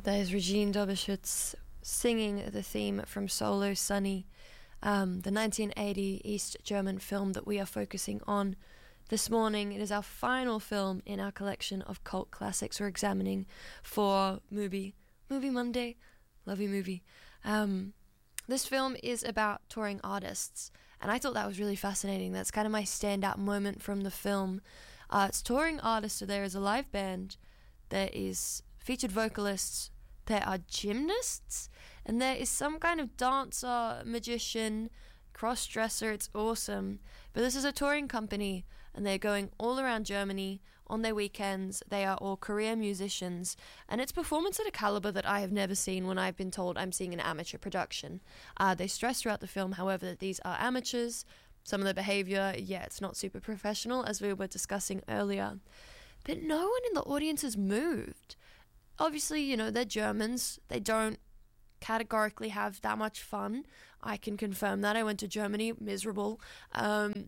That is Regine Doberschütz singing the theme from Solo Sunny, the 1980 East German film that we are focusing on this morning. It is our final film in our collection of cult classics we're examining for Movie Monday. Love you, movie. This film is about touring artists, and I thought that was really fascinating. That's kind of my standout moment from the film. It's touring artists, so there is a live band, there is featured vocalists, there are gymnasts, and there is some kind of dancer, magician, cross-dresser. It's awesome. But this is a touring company, and they're going all around Germany on their weekends. They are all career musicians, and it's performance at a caliber that I have never seen when I've been told I'm seeing an amateur production. They stress throughout the film, however, that these are amateurs. Some of the behavior, it's not super professional, as we were discussing earlier. But no one in the audience is moved. Obviously, they're Germans. They don't categorically have that much fun. I can confirm that. I went to Germany, miserable. But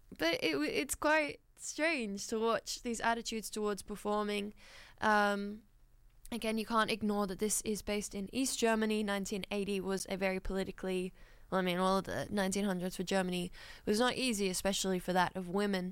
it's quite strange to watch these attitudes towards performing. Again, you can't ignore that this is based in East Germany. 1980 was a very politically... all of the 1900s for Germany was not easy, especially for that of women.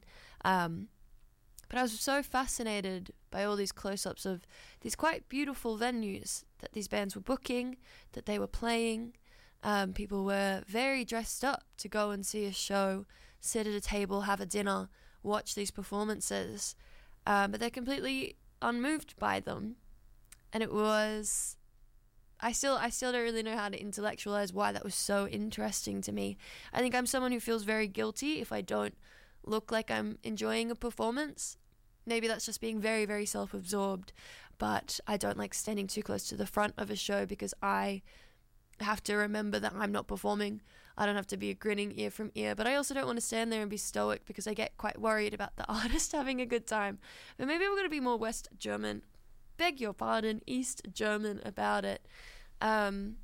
But I was so fascinated by all these close-ups of these quite beautiful venues that these bands were booking, that they were playing. People were very dressed up to go and see a show, sit at a table, have a dinner, watch these performances. But they're completely unmoved by them. And it was... I still don't really know how to intellectualize why that was so interesting to me. I think I'm someone who feels very guilty if I don't look like I'm enjoying a performance. Maybe that's just being very, very self-absorbed, but I don't like standing too close to the front of a show because I have to remember that I'm not performing. I don't have to be grinning ear from ear, but I also don't want to stand there and be stoic because I get quite worried about the artist having a good time. But maybe we're going to be more West German, beg your pardon, East German about it. Another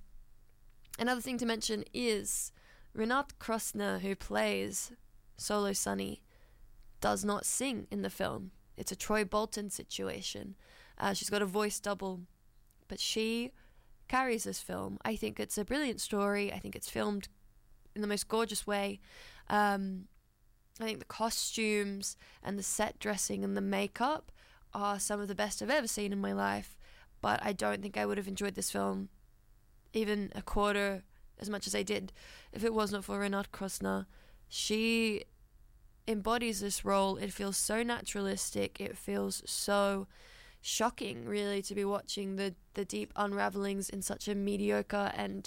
thing to mention is Renate Krosner, who plays Solo Sunny, does not sing in the film. It's a Troy Bolton situation. She's got a voice double, but she carries this film. I think it's a brilliant story. I think it's filmed in the most gorgeous way. I think the costumes and the set dressing and the makeup are some of the best I've ever seen in my life, but I don't think I would have enjoyed this film even a quarter as much as I did if it was not for Renate Krosner. She embodies this role. It feels so naturalistic. It feels so shocking, really, to be watching the deep unravelings in such a mediocre and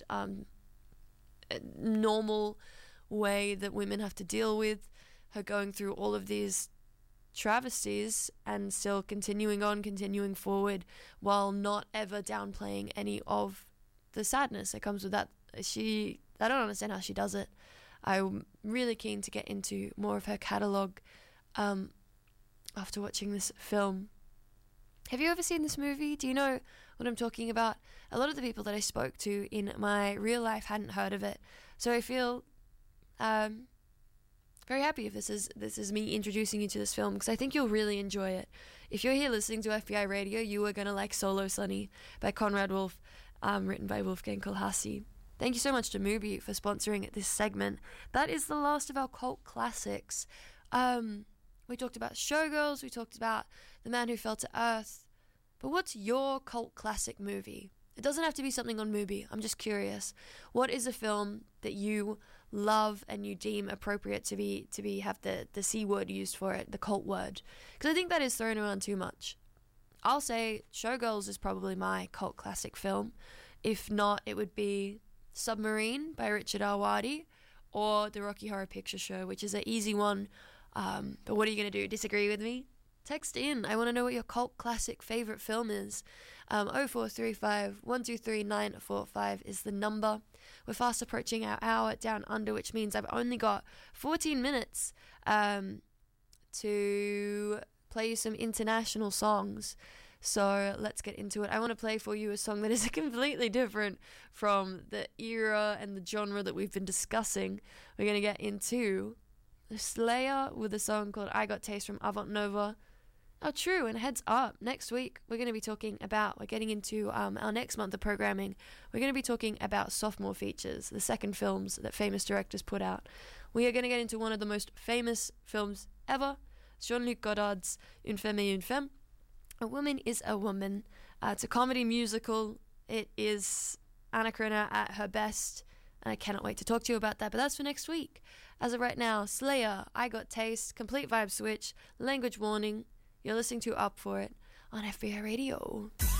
normal way that women have to deal with. Her going through all of these travesties and still continuing forward while not ever downplaying any of the sadness that comes with that. I don't understand how she does it. I'm really keen to get into more of her catalogue after watching this film. Have you ever seen this movie? Do you know what I'm talking about? A lot of the people that I spoke to in my real life hadn't heard of it, so I feel very happy if this is me introducing you to this film, because I think you'll really enjoy it. If you're here listening to FBI Radio, you are going to like Solo Sunny by Conrad Wolf, written by Wolfgang Kolhasi. Thank you so much to Mubi for sponsoring this segment. That is the last of our cult classics. We talked about Showgirls, we talked about The Man Who Fell to Earth. But what's your cult classic movie? It doesn't have to be something on Mubi. I'm just curious. What is a film that you love and you deem appropriate to have the C word used for it, the cult word? Because I think that is thrown around too much. I'll say Showgirls is probably my cult classic film. If not, it would be Submarine by Richard Ayoade or The Rocky Horror Picture Show, which is an easy one. But what are you going to do? Disagree with me? Text in. I want to know what your cult classic favourite film is. 0435 123 945 is the number. We're fast approaching our hour down under, which means I've only got 14 minutes to play you some international songs. So let's get into it. I want to play for you a song that is completely different from the era and the genre that we've been discussing. We're going to get into Slayer with a song called I Got Taste from Avant Nova. Oh, true. And heads up, next week we're getting into our next month of programming. We're going to be talking about sophomore features, the second films that famous directors put out. We are going to get into one of the most famous films ever, Jean-Luc Godard's Une femme et une femme. A Woman is a Woman. It's a comedy musical. It is Anna Karina at her best. And I cannot wait to talk to you about that, but that's for next week. As of right now, Slayer, I Got Taste, Complete Vibe Switch, Language Warning. You're listening to Up For It on FBI Radio.